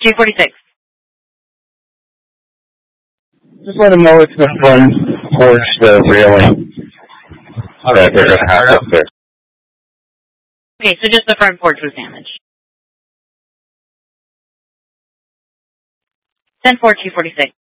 246. Just let them know it's the front porch, the railing that they're going to have up there. Okay, so just the front porch was damaged. 10-4, 246.